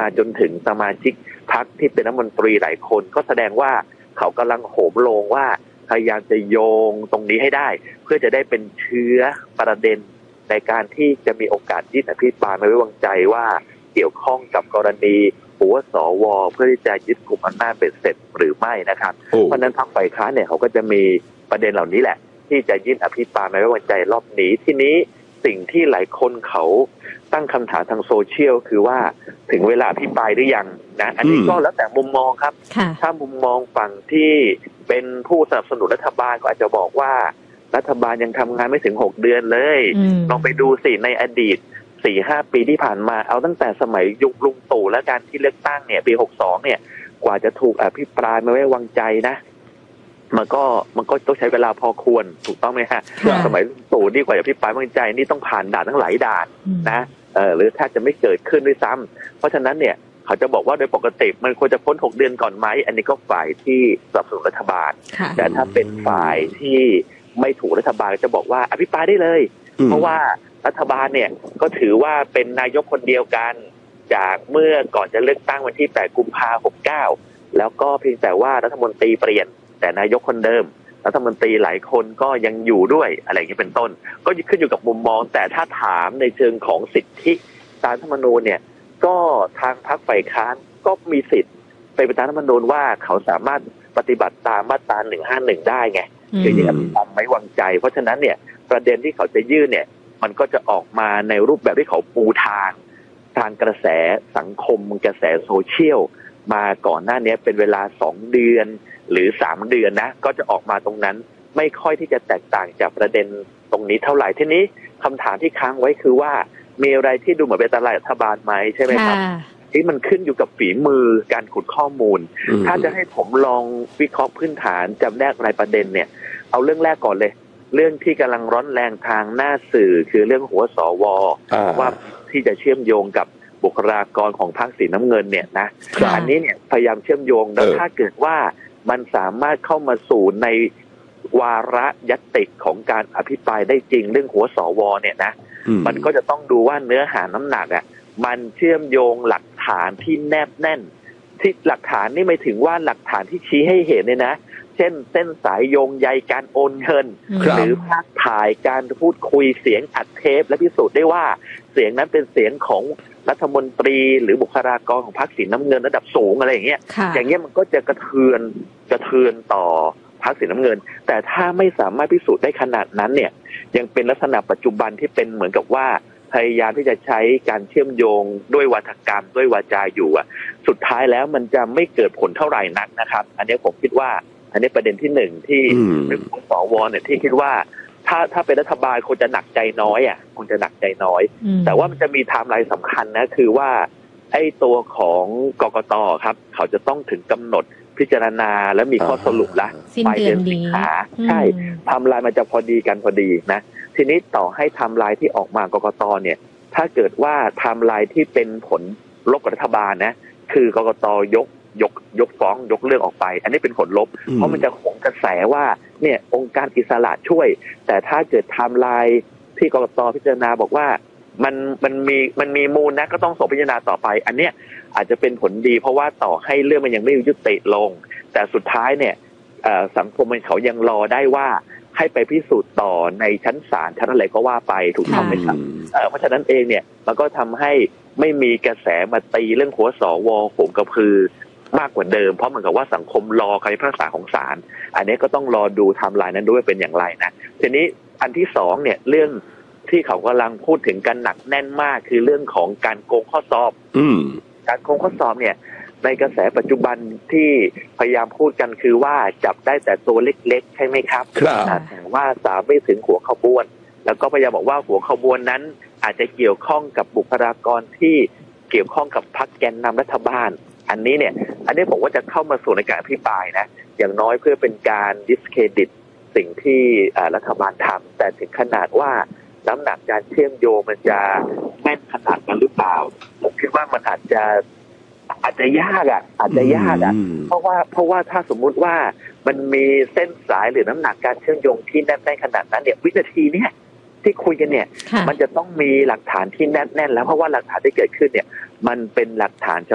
มาจนถึงสมาชิกพรรคที่เป็นรัฐมนตรีหลายคนก็แสดงว่าเขากำลังโหมโรงว่าพยายามจะโยงตรงนี้ให้ได้เพื่อจะได้เป็นเชื้อประเด็นในการที่จะมีโอกาสยื่นอภิปรายไม่ไว้วางใจว่าเกี่ยวข้องกับกรณีหัวสวเพื่อที่จะยึดกลุ่มอำนาจเป็นเสร็จหรือไม่นะครับเพราะนั้นพรรคฝ่ายค้านเนี่ยเขาก็จะมีประเด็นเหล่านี้แหละที่จะยื่นอภิปรายไม่ไว้วางใจรอบนี้ทีนี้สิ่งที่หลายคนเขาตั้งคำถามทางโซเชียลคือว่าถึงเวลาอภิปรายหรือยังนะอันนี้ก็แล้วแต่มุมมองครับถ้ามุมมองฝั่งที่เป็นผู้สนับสนุนรัฐบาลก็อาจจะบอกว่ารัฐบาลยังทำงานไม่ถึง6เดือนเลยลองไปดูสิในอดีต 4-5 ปีที่ผ่านมาเอาตั้งแต่สมัยยุคลุงตู่และการที่เลือกตั้งเนี่ยปี62เนี่ยกว่าจะถูกอภิปรายไม่ไว้วางใจนะมันก็ต้องใช้เวลาพอควรถูกต้องไหมฮะสมัยลุงตู่นี่กว่าจะอภิปรายไม่ไว้วางใจนี่ต้องผ่านด่านทั้งหลายด่านนะหรือถ้าจะไม่เกิดขึ้นด้วยซ้ำเพราะฉะนั้นเนี่ยเขาจะบอกว่าโดยปกติมันควรจะพ้น6เดือนก่อนไหมอันนี้ก็ฝ่ายที่สนับสนุนรัฐบาลแต่ถ้าเป็นฝ่ายที่ไม่ถูกรัฐบาลจะบอกว่าอภิปรายได้เลยเพราะว่ารัฐบาลเนี่ยก็ถือว่าเป็นนายกคนเดียวกันจากเมื่อก่อนจะเลือกตั้งวันที่8 กุมภาพันธ์ 69แล้วก็เพียงแต่ว่ารัฐมนตรีเปลี่ยนแต่นายกคนเดิมรัฐมนตรีหลายคนก็ยังอยู่ด้วยอะไรอย่างนี้เป็นต้นก็ขึ้นอยู่กับมุมมองแต่ถ้าถามในเชิงของสิทธิตามรัฐธรรมนูญเนี่ยก็ทางพรรคฝ่ายค้านก็มีสิทธิ์ไปตามรัฐธรรมนูญว่าเขาสามารถปฏิบัติตามมาตรา151ได้ไงคือยื่นอภิปรายไม่วางใจเพราะฉะนั้นเนี่ยประเด็นที่เขาจะยื่นเนี่ยมันก็จะออกมาในรูปแบบที่เขาปูทางกระแสสังคมกระแสโซเชียลมาก่อนหน้านี้เป็นเวลา2เดือนหรือ3เดือนนะก็จะออกมาตรงนั้นไม่ค่อยที่จะแตกต่างจากประเด็นตรงนี้เท่าไหร่ทีนี้คำถามที่ค้างไว้คือว่ามีอะไรที่ดูเหมือนเป็นตลาดรัฐบาลไหมใช่ไหมครับที่มันขึ้นอยู่กับฝีมือการขุดข้อมูลถ้าจะให้ผมลองวิเคราะห์พื้นฐานจำแนกรายประเด็นเนี่ยเอาเรื่องแรกก่อนเลยเรื่องที่กำลังร้อนแรงทางหน้าสื่อคือเรื่องหัวสวว่าที่จะเชื่อมโยงกับบุคลากรของพรรคสีน้ำเงินเนี่ยนะอันนี้เนี่ยพยายามเชื่อมโยงแล้วถ้าเกิดว่ามันสามารถเข้ามาสู่ในวาระญัตติของการอภิปรายได้จริงเรื่องหัวสวเนี่ยนะมันก็จะต้องดูว่าเนื้อหาน้ำหนักอ่ะมันเชื่อมโยงหลักฐานที่แนบแน่นที่หลักฐานนี่หมายถึงว่าหลักฐานที่ชี้ให้เห็นเนี่ยนะเช่นเส้นสายโยงใยการโอนเงินหรือภาพถ่ายการพูดคุยเสียงอัดเทปและพิสูจน์ได้ว่าเสียงนั้นเป็นเสียงของรัฐมนตรีหรือบุคลากรของพรรคสีน้ำเงินระดับสูงอะไรอย่างเงี้ยมันก็จะกระเทือนต่อพรรคสีน้ำเงินแต่ถ้าไม่สามารถพิสูจน์ได้ขนาดนั้นเนี่ยยังเป็นลักษณะปัจจุบันที่เป็นเหมือนกับว่าพยายามที่จะใช้การเชื่อมโยงด้วยวาทกรรมด้วยวาจาอยู่อ่ะสุดท้ายแล้วมันจะไม่เกิดผลเท่าไหร่นักนะครับอันนี้ผมคิดว่าอันนี้ประเด็นที่1ที่สวเนี่ยที่คิดว่าถ้าเป็นรัฐบาลคงจะหนักใจน้อยอ่ะคงจะหนักใจน้อยแต่ว่ามันจะมีไทม์ไลน์สำคัญนะคือว่าไอ้ตัวของกกต.ครับเขาจะต้องถึงกำหนดพิจารณาและมีข้อสรุปละปลายเดือนสิงหาใช่ไทม์ไลน์มันจะพอดีกันพอดีนะทีนี้ต่อให้ไทม์ไลน์ที่ออกมากกต.เนี่ยถ้าเกิดว่าไทม์ไลน์ที่เป็นผลลบกับรัฐบาลนะคือกกต.ยกฟ้องยกเรื่องออกไปอันนี้เป็นผลลบเพราะมันจะหงกระแสว่าเนี่ยองค์การอิสระช่วยแต่ถ้าเกิดไทม์ไลน์ที่กกต.พิจารณาบอกว่ามันมีมูลนะก็ต้องส่งพิจารณาต่อไปอันเนี้ยอาจจะเป็นผลดีเพราะว่าต่อให้เรื่องมันยังไม่ยุติลงแต่สุดท้ายเนี่ยสังคมมันเขายังรอได้ว่าให้ไปพิสูจน์ต่อในชั้นศาลชั้นอะไรก็ว่าไปถูกต้องไหมครับเพราะฉะนั้นเองเนี่ยมันก็ทำให้ไม่มีกระแสมาตีเรื่องหัวสวโหมกระพือมากกว่าเดิมเพราะเหมือนกับว่าสังคมรอคำพิพากษาของศาลอันนี้ก็ต้องรอดูไทม์ไลน์นั้นด้วยเป็นอย่างไรนะทีนี้อันที่2เนี่ยเรื่องที่เขากำลังพูดถึงกันหนักแน่นมากคือเรื่องของการโกงข้อสอบการโกงข้อสอบเนี่ยในกระแสปัจจุบันที่พยายามพูดกันคือว่าจับได้แต่ตัวเล็กๆใช่ไหมครับแต่ว่าสาวไม่ถึงหัวขบวนแล้วก็พยายามบอกว่าหัวขบวนนั้นอาจจะเกี่ยวข้องกับบุคลากรที่เกี่ยวข้องกับพรรคแกนนำรัฐบาลอันนี้ผมว่าจะเข้ามาสู่ในการอภิปรายนะอย่างน้อยเพื่อเป็นการดิสเครดิตสิ่งที่รัฐบาลทำแต่ถึงขนาดว่าน้ำหนักการเชื่อมโยงมันจะแม่นขนาดนั้นหรือเปล่าผมคิดว่ามันอาจจะยากเพราะว่าถ้าสมมุติว่ามันมีเส้นสายหรือน้ำหนักการเชื่อมโยงที่แน่นได้ขนาดนั้นเนี่ยวินาทีเนี้ยที่คุยกันเนี่ยมันจะต้องมีหลักฐานที่แน่นแล้วเพราะว่าหลักฐานที่เกิดขึ้นเนี่ยมันเป็นหลักฐาน